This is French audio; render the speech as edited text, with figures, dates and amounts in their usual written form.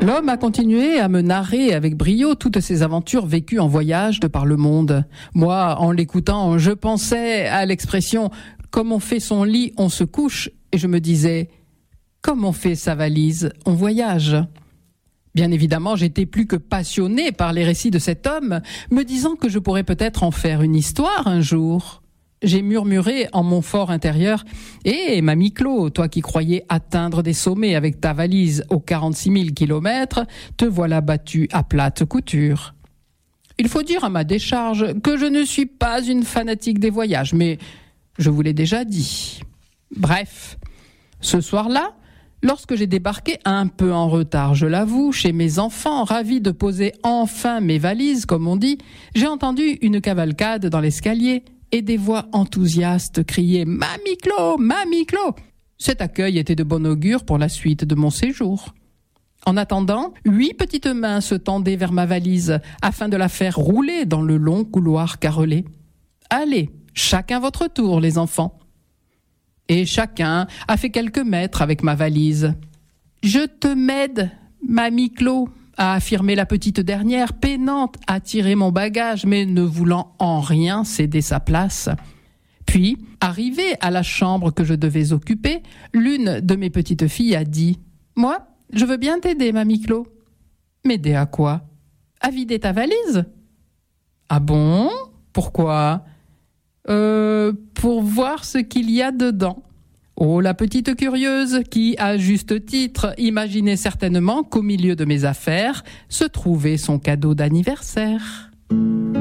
L'homme a continué à me narrer avec brio toutes ses aventures vécues en voyage de par le monde. Moi, en l'écoutant, je pensais à l'expression « comme on fait son lit, on se couche » et je me disais « comme on fait sa valise, on voyage ». Bien évidemment, j'étais plus que passionnée par les récits de cet homme, me disant que je pourrais peut-être en faire une histoire un jour. J'ai murmuré en mon fort intérieur « Eh, mamie Clo, toi qui croyais atteindre des sommets avec ta valise aux 46 000 kilomètres, te voilà battue à plate couture. » Il faut dire à ma décharge que je ne suis pas une fanatique des voyages, mais je vous l'ai déjà dit. Bref, ce soir-là, lorsque j'ai débarqué un peu en retard, je l'avoue, chez mes enfants, ravis de poser enfin mes valises, comme on dit, j'ai entendu une cavalcade dans l'escalier et des voix enthousiastes crier « Mamie Clo, Mamie Clo !» Cet accueil était de bon augure pour la suite de mon séjour. En attendant, 8 petites mains se tendaient vers ma valise afin de la faire rouler dans le long couloir carrelé. « Allez, chacun votre tour, les enfants !» Et chacun a fait quelques mètres avec ma valise. « Je te m'aide, Mamie Clo !» a affirmé la petite dernière, peinante à tirer mon bagage, mais ne voulant en rien céder sa place. Puis, arrivée à la chambre que je devais occuper, l'une de mes petites filles a dit « Moi, je veux bien t'aider, Mamie Clo. »« M'aider à quoi ? À vider ta valise ?»« Ah bon ? Pourquoi ? Pour voir ce qu'il y a dedans. » Oh, la petite curieuse qui, à juste titre, imaginait certainement qu'au milieu de mes affaires se trouvait son cadeau d'anniversaire.